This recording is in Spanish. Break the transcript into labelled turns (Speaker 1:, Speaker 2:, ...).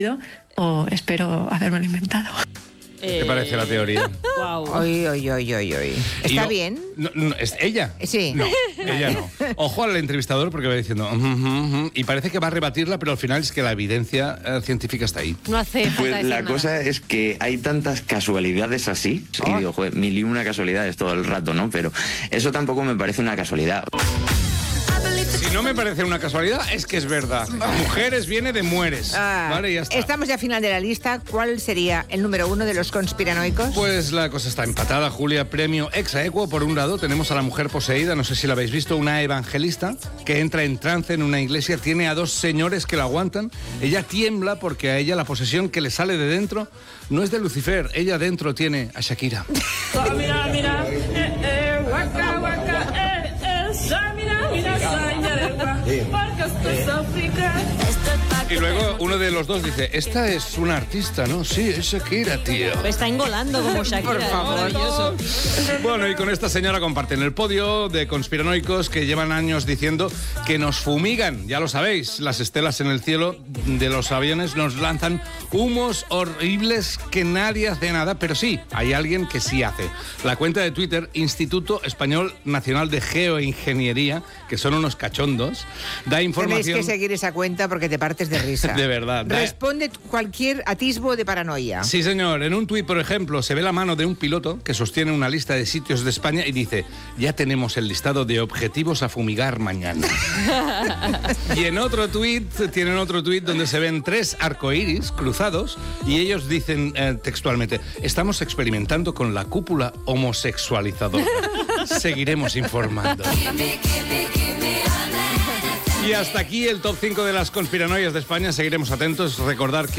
Speaker 1: o espero habérmelo inventado.
Speaker 2: ¿Qué te parece la teoría?
Speaker 3: Wow.
Speaker 4: Oy. ¿Está bien?
Speaker 2: No, ¿es ella?
Speaker 4: Sí.
Speaker 2: No, ella no. Ojo al entrevistador porque va diciendo y parece que va a rebatirla, pero al final es que la evidencia científica está ahí.
Speaker 3: No hace falta
Speaker 5: Pues
Speaker 3: decir
Speaker 5: la
Speaker 3: nada.
Speaker 5: cosa es que hay tantas casualidades así, y digo, joder, 1001 casualidades todo el rato, ¿no? Pero eso tampoco me parece una casualidad.
Speaker 2: Si no me parece una casualidad, es que es verdad. Mujeres viene de mueres. Vale, ya está.
Speaker 4: Estamos ya al final de la lista. ¿Cuál sería el número 1 de los conspiranoicos?
Speaker 2: Pues la cosa está empatada, Julia. Premio ex aequo. Por un lado tenemos a la mujer poseída, no sé si la habéis visto, una evangelista que entra en trance en una iglesia, tiene a 2 señores que la aguantan. Ella tiembla porque a ella la posesión que le sale de dentro no es de Lucifer. Ella dentro tiene a Shakira.
Speaker 6: Mira, waka, waka, porque esto es África.
Speaker 2: Y luego uno de los dos dice, esta es una artista, ¿no? Sí, es Shakira, tío.
Speaker 3: Me está engolando como Shakira.
Speaker 4: Por favor.
Speaker 3: Maravilloso.
Speaker 2: Bueno, y con esta señora comparten el podio de conspiranoicos que llevan años diciendo que nos fumigan. Ya lo sabéis, las estelas en el cielo de los aviones nos lanzan humos horribles que nadie hace nada, pero sí, hay alguien que sí hace. La cuenta de Twitter, Instituto Español Nacional de Geoingeniería, que son unos cachondos, da información...
Speaker 4: Tenéis que seguir esa cuenta porque te partes de risa.
Speaker 2: De verdad.
Speaker 4: Responde cualquier atisbo de paranoia.
Speaker 2: Sí, señor. En un tuit, por ejemplo, se ve la mano de un piloto que sostiene una lista de sitios de España y dice, ya tenemos el listado de objetivos a fumigar mañana. Y en otro tuit, tienen otro tuit donde se ven 3 arcoíris cruzados y ellos dicen textualmente, estamos experimentando con la cúpula homosexualizadora. Seguiremos informando. Y hasta aquí el top 5 de las conspiranoias de España. Seguiremos atentos. Recordar que